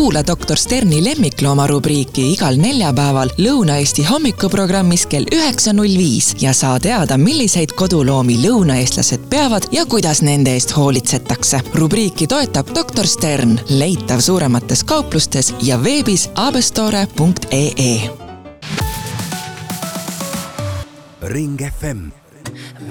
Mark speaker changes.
Speaker 1: Kuula Dr. Sterni lemmiklooma rubriiki igal neljapäeval Lõuna-Eesti hommikuprogrammis kell 9.05 ja saa teada, milliseid koduloomi lõunaeestlased peavad ja kuidas nende eest hoolitsetakse. Rubriiki toetab Dr. Stern, leitav suuremates kauplustes ja veebis abestore.ee.
Speaker 2: Ring FM